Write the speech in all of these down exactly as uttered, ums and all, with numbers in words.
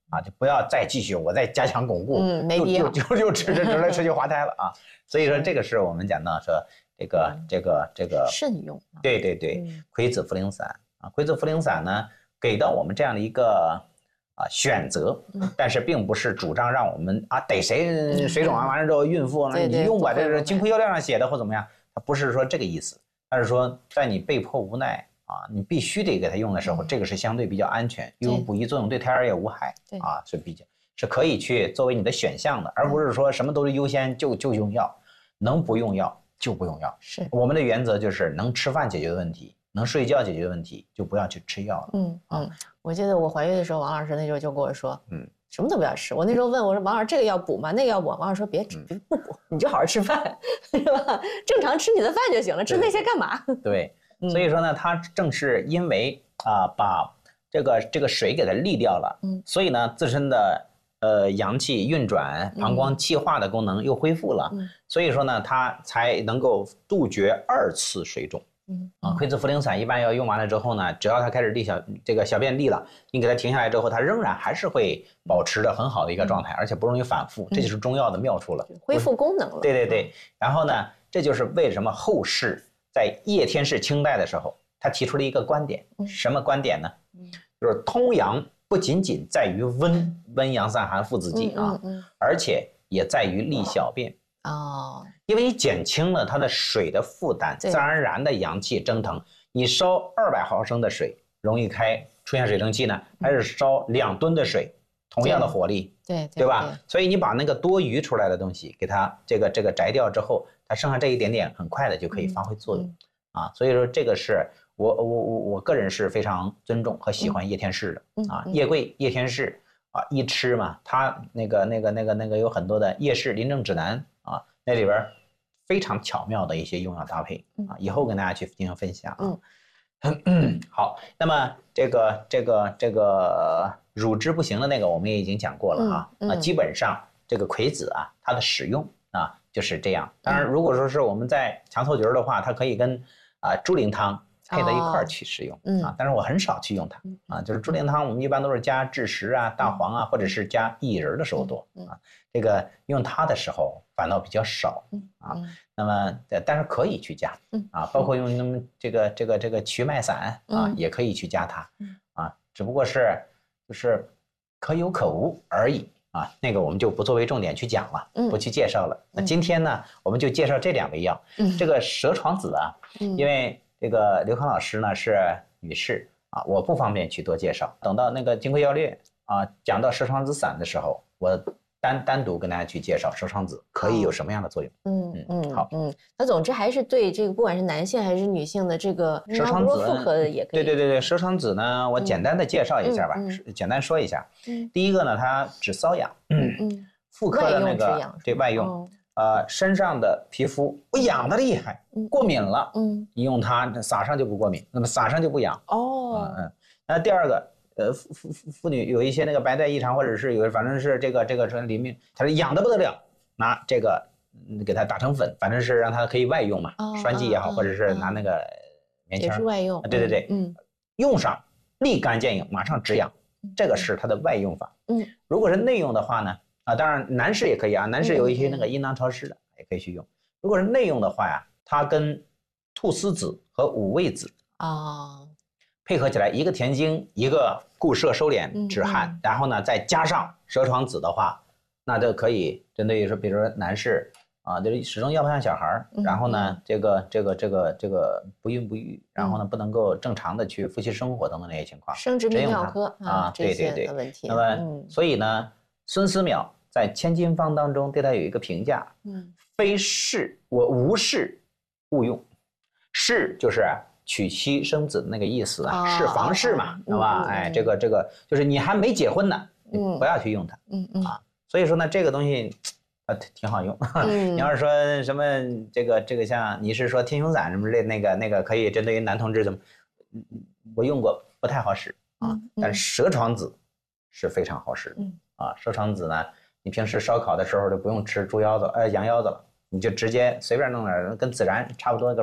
啊，就不要再继续我再加强巩固， 嗯，没必要， 就就就吃着吃着吃就滑胎了啊。所以说这个是我们讲到说这个、嗯、这个这个慎用。 对对对，葵子茯苓散啊，葵子茯苓散呢给到我们这样的一个。啊，选择，但是并不是主张让我们啊逮谁水肿啊，完了之后孕妇那你用吧，这是金匮要略上写的或怎么样，它不是说这个意思，而是说在你被迫无奈啊，你必须得给它用的时候，这个是相对比较安全，又有补益作用，对胎儿也无害啊，是比较是可以去作为你的选项的，而不是说什么都是优先就就用药，能不用药就不用药。 是我们的原则就是能吃饭解决的问题。能睡觉解决的问题，就不要去吃药了。 嗯嗯，我记得我怀孕的时候，王老师那时候就跟我说， 嗯， 什么都不要吃。我那时候问我说，王老师这个要补吗？那个要补？王老师说别吃，不补，你就好好吃饭，是吧？正常吃你的饭就行了，吃那些干嘛？ 对，所以说呢，它正是因为啊、呃，把这个这个水给它利掉了，嗯，所以呢，自身的呃阳气运转、膀胱气化的功能又恢复了，嗯，所以说呢，它才能够杜绝二次水肿。嗯啊，葵子茯苓散一般要用完了之后呢，只要它开始利小这个小便利了，你给它停下来之后，它仍然还是会保持着很好的一个状态，而且不容易反复，这就是中药的妙处了， 恢复功能了。 对对对，然后呢，这就是为什么后世在叶天士清代的时候，他提出了一个观点，什么观点呢？就是通阳不仅仅在于温温阳散寒附子剂啊，而且也在于利小便。 哦， 因为你减轻了它的水的负担，自然而然的阳气蒸腾。你烧二百毫升的水，容易开出现水蒸气呢，还是烧两吨的水，同样的火力， 对 对, 对吧？所以你把那个多余出来的东西给它这个这个摘掉之后，它剩下这一点点，很快的就可以发挥作用、嗯、啊。所以说这个是我我我我个人是非常尊重和喜欢叶天士的、嗯、啊。叶桂叶天士啊，一吃嘛，它那个那个那个那个有很多的叶氏临证指南。啊，那里边非常巧妙的一些用药搭配啊，以后跟大家去进行分享啊。嗯，好，那么这个这个这个乳汁不行的那个我们也已经讲过了啊。那、嗯、基本上这个葵子啊，它的使用啊就是这样。当然，如果说是我们在强凑局的话，它可以跟啊猪苓汤配在一块儿去使用、哦、啊，但是我很少去用它啊。就是猪苓汤，我们一般都是加枳实啊、大黄啊，或者是加薏仁的时候多啊。这个用它的时候反倒比较少啊。那么，但是可以去加啊，包括用那么这个这个这个瞿麦散啊，也可以去加它啊，只不过是就是可有可无而已啊。那个我们就不作为重点去讲了，不去介绍了。那今天呢，我们就介绍这两味药。这个蛇床子啊，因为这个刘康老师呢是女士啊，我不方便去多介绍。等到那个《金匮要略》啊讲到蛇床子散的时候，我单单独跟大家去介绍蛇床子可以有什么样的作用。 嗯嗯嗯，好，嗯，那总之还是对这个不管是男性还是女性的这个蛇床子妇科的也可以。 对对对对，蛇床子呢，我简单的介绍一下吧，嗯嗯、简单说一下。嗯、第一个呢，它治瘙痒，嗯嗯，妇科的那个对外用。哦呃，身上的皮肤我痒的厉害，过敏了，嗯，你用它撒上就不过敏，那么撒上就不痒。 哦， 嗯，那第二个，呃，妇妇妇女有一些那个白带异常，或者是有反正是这个这个说里面，它是痒的不得了，拿这个给它打成粉，反正是让它可以外用嘛，哦、栓剂也好，哦、或者是拿那个棉签， 也是外用。 对对对，嗯，用上立竿见影，马上止痒，这个是它的外用法。嗯，如果是内用的话呢？啊，当然男士也可以啊，男士有一些那个阴囊潮湿的、嗯、也可以去用。如果是内用的话呀，它跟菟丝子和五味子啊、哦、配合起来，一个填精，一个固摄收敛止汗、嗯，然后呢再加上蛇床子的话，那就可以针对于说，比如说男士啊，就是始终要不像小孩，嗯、然后呢这个这个这个这个不孕不育，然后呢不能够正常的去夫妻生活等等这些情况， 生殖泌尿科啊，对对对， 问题。 那么、嗯、所以呢，孙思邈在《千金方》当中对他有一个评价，嗯，非是我无事勿用，事就是娶妻生子的那个意思啊，是房事嘛，知道吧？哎，这个这个就是你还没结婚呢，你不要去用它，嗯嗯啊，所以说呢，这个东西啊挺好用。嗯、你要是说什么这个这个像你是说天雄散什么之类的那个那个可以针对于男同志怎么，我用过不太好使啊，嗯嗯、但是蛇床子是非常好使的、嗯、啊，蛇床子呢。你平时烧烤的时候就不用吃猪腰子，呃，羊腰子了，你就直接随便弄点，跟孜然差不多的味儿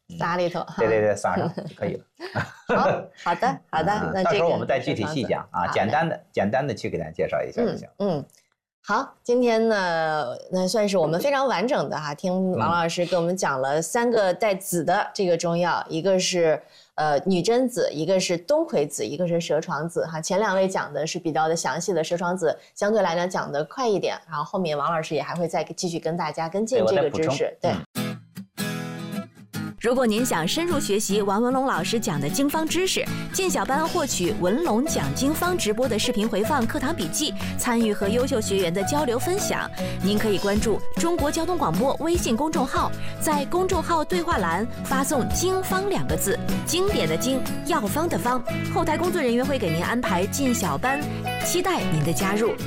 撒里头。 对对对，撒上就可以了。 好好的好的， 嗯那这个到时候我们再具体细讲啊，简单的简单的去给大家介绍一下就行。 嗯。嗯好，今天呢，那算是我们非常完整的哈，听王老师给我们讲了三个带子的这个中药，一个是呃女贞子，一个是冬葵子，一个是蛇床子哈。前两位讲的是比较的详细的，蛇床子相对来讲讲的快一点，然后后面王老师也还会再继续跟大家跟进这个知识，对。 如果您想深入学习王文龙老师讲的经方知识，进小班获取文龙讲经方直播的视频回放、课堂笔记，参与和优秀学员的交流分享，您可以关注中国交通广播微信公众号，在公众号对话栏发送“经方”两个字，经典的经，药方的方，后台工作人员会给您安排进小班，期待您的加入。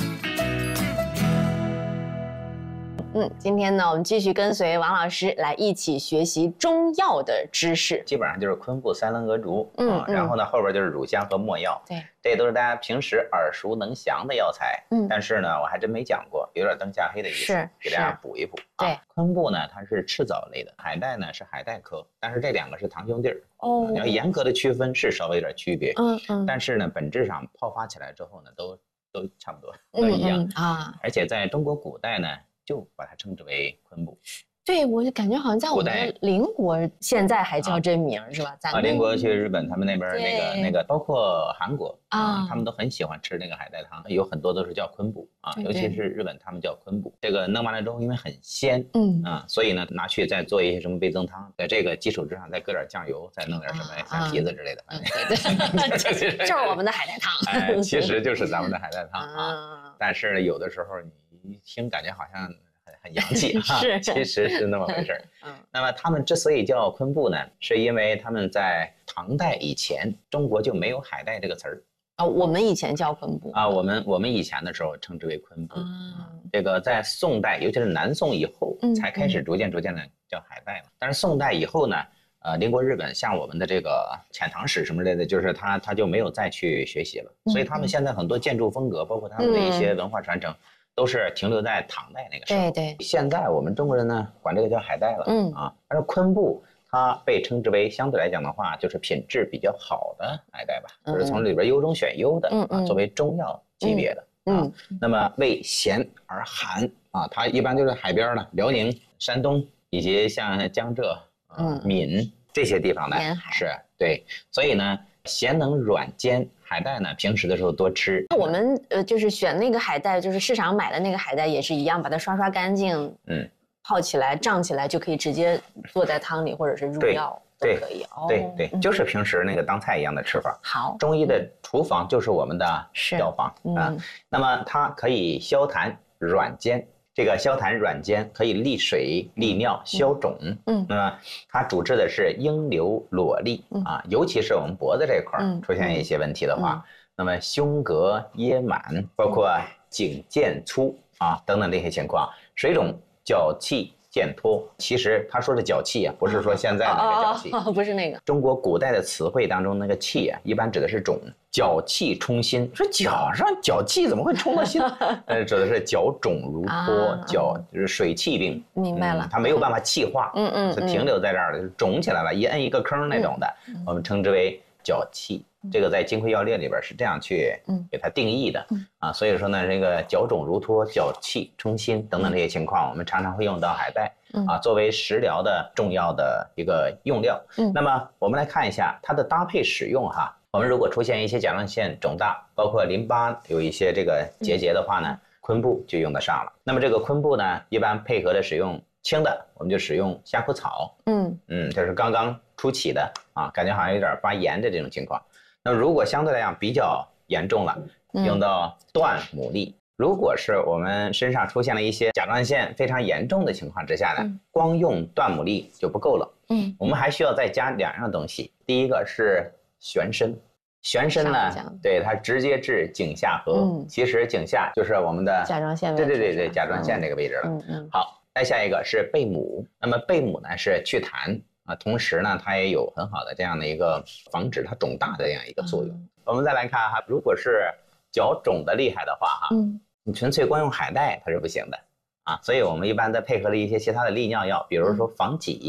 嗯，今天呢，我们继续跟随王老师来一起学习中药的知识。 基本上就是昆布、三棱鹅竹， 嗯啊，然后呢后边就是乳香和没药， 对， 这都是大家平时耳熟能详的药材。 嗯， 但是呢，我还真没讲过，有点灯下黑的意思， 是给大家补一补。 对， 啊，昆布呢它是赤藻类的，海带呢是海带科，但是这两个是堂兄弟儿。 哦， 你要严格的区分是稍微有点区别， 嗯嗯， 但是呢本质上泡发起来之后呢都都差不多，都一样、 嗯嗯、啊。 而且在中国古代呢，就把它称之为昆布。 对，我就感觉好像在我们的邻国现在还叫这名、啊、是吧？咱啊，邻国去日本，他们那边那个那个，包括韩国啊， 他们都很喜欢吃那个海带汤，有很多都是叫昆布啊， 对对尤其是日本他们叫昆布。这个弄完了之后，因为很鲜， 嗯啊，所以呢拿去再做一些什么味增汤，在这个基础之上再搁点酱油，再弄点什么三皮子之类的， 啊、对对，就是我们的海带汤。 哎，其实就是咱们的海带汤啊。但是有的时候你一听感觉好像很很洋气哈、啊， 是， 其实是那么回事儿。 嗯， 那么他们之所以叫昆布呢，是因为他们在唐代以前，中国就没有海带这个词儿啊。我们以前叫昆布啊，我们我们以前的时候称之为昆布。 嗯， 这个在宋代，尤其是南宋以后，才开始逐渐逐渐的叫海带嘛。但是宋代以后呢，呃，邻国日本像我们的这个遣唐使什么之类的，就是他他就没有再去学习了，所以他们现在很多建筑风格，包括他们的一些文化传承。都是停留在唐代那个时候。 对对。 现在我们中国人呢，管这个叫海带了。 嗯啊，但是昆布它被称之为相对来讲的话，就是品质比较好的海带吧，嗯、就是从里边优中选优的、嗯、啊，作为中药级别的。嗯。啊、嗯那么为咸而寒啊，它一般就是海边呢，辽宁、山东以及像江浙、啊、嗯、闽这些地方呢，是对，所以呢，咸能软坚。海带呢，平时的时候多吃。 那我们呃，就是选那个海带，就是市场买的那个海带也是一样，把它刷刷干净，嗯，泡起来、胀起来就可以直接做在汤里，或者是入药都可以。哦、 对对，嗯、就是平时那个当菜一样的吃法。 好， 中医的厨房就是我们的药房啊、嗯。那么它可以消痰软坚。这个消痰软坚可以利水利尿消肿，嗯，那么它主治的是阴流裸痢、嗯、啊，尤其是我们脖子这块出现一些问题的话，嗯嗯、那么胸膈噎满，包括颈渐粗啊等等这些情况，水肿、脚气健脱。其实他说的脚气啊，不是说现在的那个脚气， 哦哦哦、不是那个。 中国古代的词汇当中那个气啊，一般指的是肿。脚气冲心，说脚上脚气怎么会冲到心？呃，指的是脚肿如脱，啊、脚就是水气病。 明白了， 它、嗯、没有办法气化， 嗯嗯， 就停留在这儿了，就肿起来了，一摁一个坑那种的，嗯、我们称之为脚气。嗯、这个在《金匮要略》里边是这样去给它定义的、嗯、啊。所以说呢，这个脚肿如脱、脚气冲心等等这些情况，我们常常会用到海带、嗯、啊，作为食疗的重要的一个用料。嗯，那么我们来看一下它的搭配使用哈。我们如果出现一些甲状腺肿大，包括淋巴有一些这个结节的话呢，昆布就用得上了。那么这个昆布呢，一般配合的使用轻的，我们就使用夏枯草。嗯嗯，就是刚刚初起的啊，感觉好像有点发炎的这种情况。那如果相对来讲比较严重了，用到椴牡蛎。如果是我们身上出现了一些甲状腺非常严重的情况之下呢，嗯、光用椴牡蛎就不够了。嗯，我们还需要再加两样东西。第一个是玄参。玄参呢，对它直接治颈下颌。嗯，其实颈下就是我们的甲状腺位置，对对对对，甲状腺这个位置了。嗯嗯。好，再下一个是贝母。那么贝母呢是祛痰啊，同时呢它也有很好的这样的一个防止它肿大的这样一个作用。嗯、我们再来看哈，如果是脚肿的厉害的话哈，嗯，你纯粹光用海带它是不行的啊，所以我们一般在配合了一些其他的利尿药，比如说防己。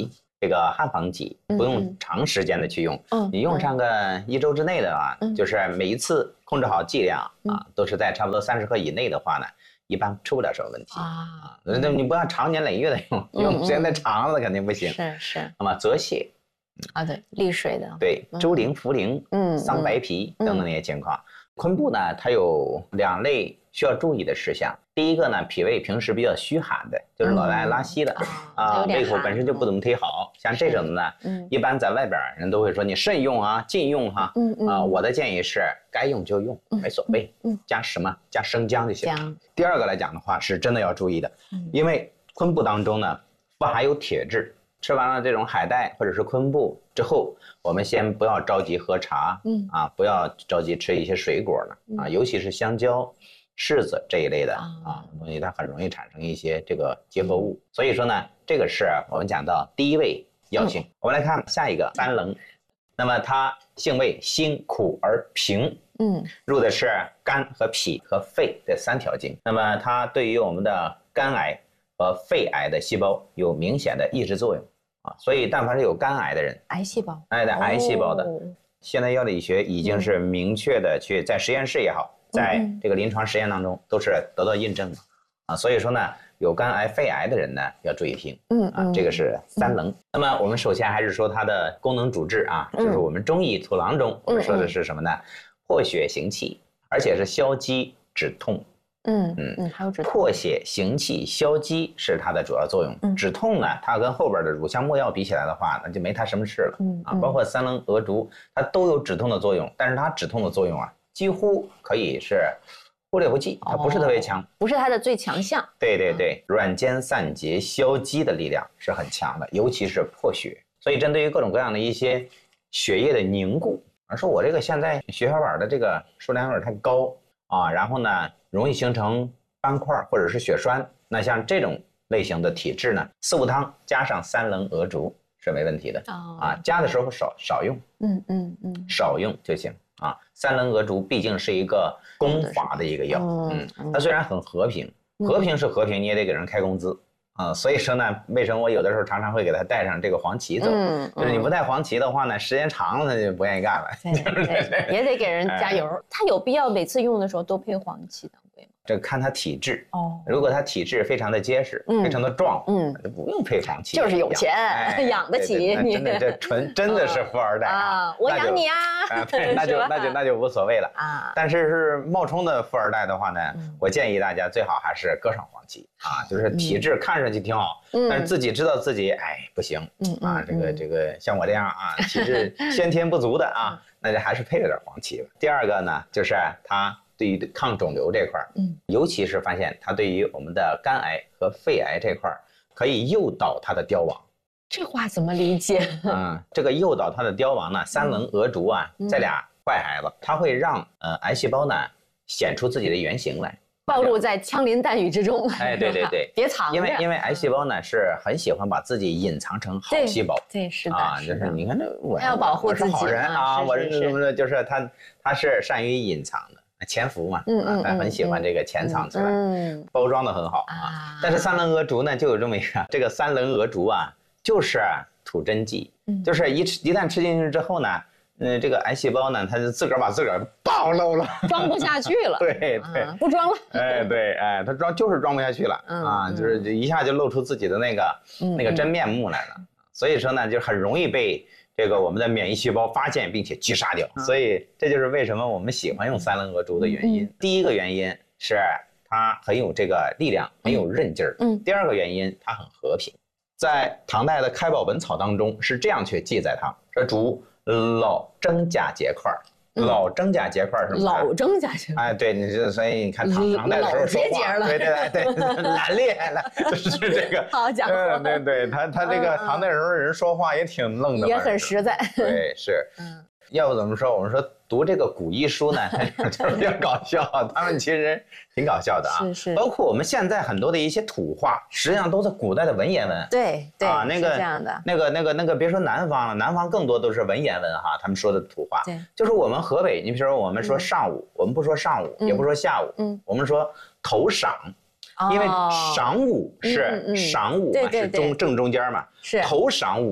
这个汉方剂，不用长时间的去用， 嗯， 你用上个一周之内的啊， 嗯、 就是每一次控制好剂量啊， 嗯、 都是在差不多三十克以内的话呢，一般出不了什么问题啊。 那你不要长年累月的用， 嗯、 用时间太长了肯定不行。 是是。 那么泽泻啊，对，利水的。 对，猪苓、茯苓、 嗯， 桑白皮等等那些情况。昆布呢，它有两类需要注意的事项。第一个呢，脾胃平时比较虚寒的，就是老爱拉稀的、 嗯、 啊，胃口本身就不怎么忒好，像这种的呢，嗯，一般在外边人都会说你慎用啊，禁用哈、啊。嗯嗯。啊，我的建议是该用就用，没所谓。嗯。加什么？加生姜就行。姜。第二个来讲的话，是真的要注意的，嗯、因为昆布当中呢，富含有铁质。吃完了这种海带或者是昆布之后，我们先不要着急喝茶，嗯啊，不要着急吃一些水果了啊，尤其是香蕉、柿子这一类的啊东西，它很容易产生一些这个结合物。所以说呢，这个是我们讲到第一味药性。我们来看下一个三棱，那么它性味辛苦而平，嗯，入的是肝和脾和肺这三条经。那么它对于我们的肝癌和肺癌的细胞有明显的抑制作用。啊，所以但凡是有肝癌的人， 癌细胞， 哎的癌细胞的，哦、现在药理学已经是明确的去在实验室也好，嗯、在这个临床实验当中都是得到印证的，啊，所以说呢，有肝癌、肺癌的人呢要注意听，嗯啊，这个是三棱。嗯、那么我们首先还是说它的功能主治啊，就是我们中医土郎中我们说的是什么呢？破血行气，而且是消积止痛。 嗯嗯嗯，还有止痛， 破血行气消积是它的主要作用。嗯、止痛呢，它跟后边的乳香没药比起来的话，那就没它什么事了。嗯啊，包括三棱、鹅竹，它都有止痛的作用，但是它止痛的作用啊，几乎可以是忽略不计，它不是特别强，哦、 不是它的最强项。 对对对，嗯、软坚散结、消积的力量是很强的，尤其是破血。所以针对于各种各样的一些血液的凝固，而说我这个现在血小板的这个数量有点太高啊，然后呢，容易形成斑块或者是血栓，那像这种类型的体质呢，四物汤加上三棱、鹅竹是没问题的、哦、啊，加的时候少少用，嗯嗯嗯，少用就行啊。三棱、鹅竹毕竟是一个攻法的一个药，嗯，嗯它虽然很和平，和平是和平，你也得给人开工资。啊、嗯，所以说呢，为什么我有的时候常常会给他带上这个黄芪走？嗯，就是你不带黄芪的话呢，时间长了他就不愿意干了。 对对，也得给人加油。哎、他有必要每次用的时候都配黄芪当归吗？ 这看他体质哦。如果他体质非常的结实，嗯、非常的壮，嗯，就不用配黄芪。 就是有钱，哎、养得起你。 真的，这纯真的是富二代啊！ 啊我养你啊！ 啊对，那就那就那就无所谓了啊。但是是冒充的富二代的话呢，嗯、我建议大家最好还是搁上黄芪啊，就是体质看上去挺好。嗯但是自己知道自己哎不行，嗯啊，这个这个像我这样啊，体质先天不足的啊，那就还是配了点黄芪吧。第二个呢，就是它对于抗肿瘤这块儿，嗯，尤其是发现它对于我们的肝癌和肺癌这块儿，可以诱导它的凋亡。 这话怎么理解？ 嗯，这个诱导它的凋亡呢，三棱、鹅竹啊，这俩坏孩子，它会让呃癌细胞呢显出自己的原型来。 暴露在枪林弹雨之中， 哎，对对对， 别藏着。 因为因为癌细胞呢是很喜欢把自己隐藏成好细胞， 对，是的啊，就是你看这我要保护自己， 我是好人啊，我是什么的，就是他他是善于隐藏的，潜伏嘛，嗯嗯，他很喜欢这个潜藏起来，嗯，包装的很好啊。但是三棱鹅竹呢就有这么一个，这个三棱鹅竹啊就是吐真剂，就是一吃一旦吃进去之后呢。嗯，这个癌细胞呢，它就自个儿把自个儿暴露了， 装不下去了。 对对、 啊，不装了。 哎，对，哎，它装就是装不下去了、嗯、啊，就是一下就露出自己的那个、嗯、那个真面目来了。嗯、所以说呢，就很容易被这个我们的免疫细胞发现并且击杀掉。嗯、所以这就是为什么我们喜欢用三棱鹅竹的原因。嗯、第一个原因是它很有这个力量，很有韧劲儿。嗯。第二个原因，它很和平。在唐代的《开宝本草》当中是这样去记载它，说主。老真假结块，老真假结块是老真假结块， 哎，对，你就所以你看唐唐代的时候说话，对对对，难厉害了，就是这个。 好讲话， 对对，他他这个唐代时候人说话也挺愣的， 也很实在。 对，是，嗯，要不怎么说我们说读这个古医书呢，就是比较搞笑，他们其实挺搞笑的啊， 是是， 包括我们现在很多的一些土话，实际上都是古代的文言文。 对对啊，那个这样的， 那个那个那个，别说南方了，南方更多都是文言文哈，他们说的土话。 对， 就是我们河北，你比如说我们说上午，我们不说上午，也不说下午，嗯，我们说头晌。因为晌午是晌午嘛，是中正中间嘛， 是头晌午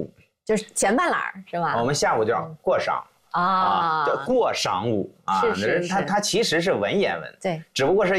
就是前半拉是吧？ 我们下午叫过晌。啊，叫过晌午啊， 是是是， 它它其实是文言文， 对， 只不过是